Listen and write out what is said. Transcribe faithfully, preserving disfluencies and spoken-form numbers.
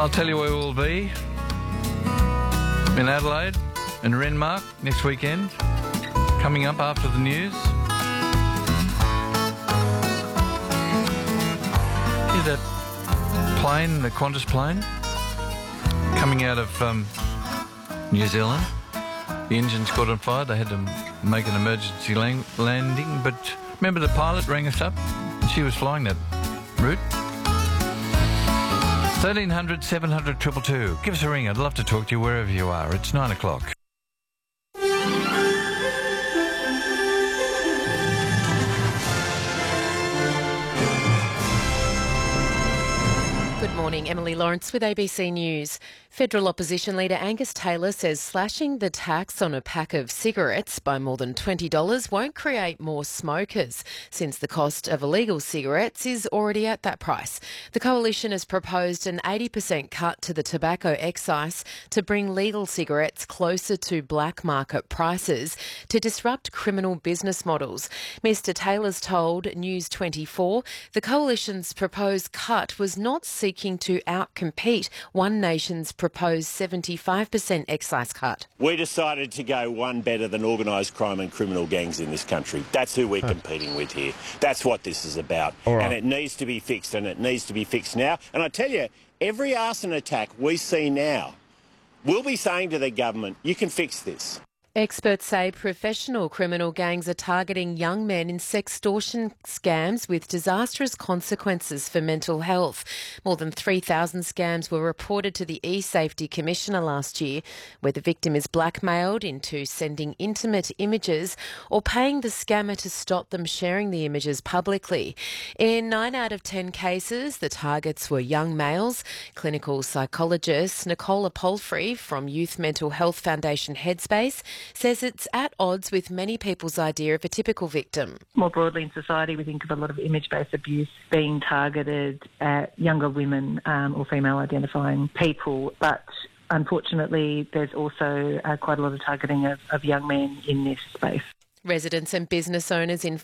I'll tell you where we'll be. In Adelaide and Renmark next weekend. Coming up after the news. Hear that plane, the Qantas plane, coming out of um, New Zealand. The engine's caught on fire. They had to make an emergency lang- landing. But remember, the pilot rang us up and she was flying that route. thirteen hundred, seven hundred, two two two. Give us a ring. I'd love to talk to you wherever you are. It's nine o'clock. Good morning, Emily Lawrence with A B C News. Federal opposition leader Angus Taylor says slashing the tax on a pack of cigarettes by more than twenty dollars won't create more smokers, since the cost of illegal cigarettes is already at that price. The coalition has proposed an eighty percent cut to the tobacco excise to bring legal cigarettes closer to black market prices to disrupt criminal business models. Mr Taylor's told News twenty-four the coalition's proposed cut was not seeking to outcompete One Nation's proposed seventy-five percent excise cut. We decided to go one better than organised crime and criminal gangs in this country. That's who we're huh. competing with here. That's what this is about. Right. And it needs to be fixed, and it needs to be fixed now. And I tell you, every arson attack we see now, we'll be saying to the government, you can fix this. Experts say professional criminal gangs are targeting young men in sextortion scams with disastrous consequences for mental health. More than three thousand scams were reported to the E-Safety Commissioner last year, where the victim is blackmailed into sending intimate images or paying the scammer to stop them sharing the images publicly. In nine out of ten cases, the targets were young males. Clinical psychologist Nicola Palfrey from Youth Mental Health Foundation Headspace says it's at odds with many people's idea of a typical victim. More broadly in society, we think of a lot of image-based abuse being targeted at younger women um, or female-identifying people, but unfortunately there's also uh, quite a lot of targeting of, of young men in this space. Residents and business owners in